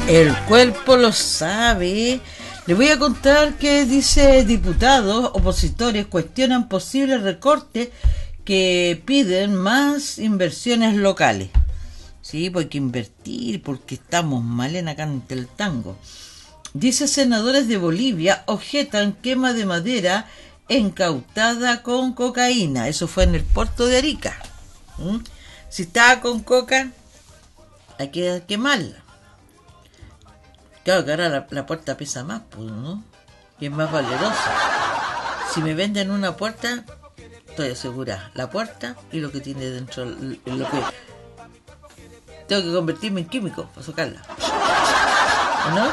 El cuerpo lo sabe. Le voy a contar que dice diputados opositores cuestionan posibles recortes que piden más inversiones locales. Sí, pues hay que invertir porque estamos mal en acá ante el tango. Dice senadores de Bolivia objetan quema de madera incautada con cocaína. Eso fue en el puerto de Arica. Si estaba con coca, hay que quemarla. Claro que ahora la puerta pesa más, pues, ¿no? Y es más valerosa. Si me venden una puerta, estoy asegurada. La puerta y lo que tiene dentro, lo que tengo que convertirme en químico para sacarla. ¿No?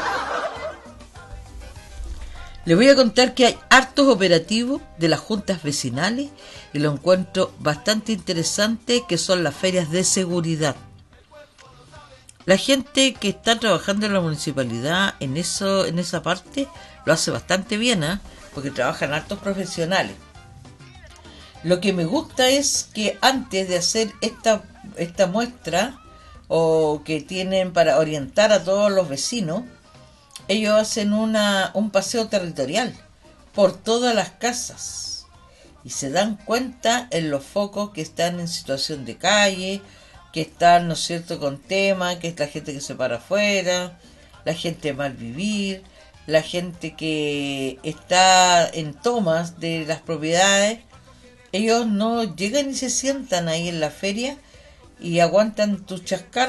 Les voy a contar que hay hartos operativos de las juntas vecinales y lo encuentro bastante interesante, que son las ferias de seguridad. La gente que está trabajando en la municipalidad en esa parte lo hace bastante bien, porque trabajan hartos profesionales. Lo que me gusta es que antes de hacer esta muestra o que tienen para orientar a todos los vecinos, ellos hacen un paseo territorial por todas las casas y se dan cuenta en los focos que están en situación de calle, que están, ¿no es cierto?, con tema, que es la gente que se para afuera, la gente mal vivir, la gente que está en tomas de las propiedades. Ellos no llegan y se sientan ahí en la feria y aguantan tus chascarros.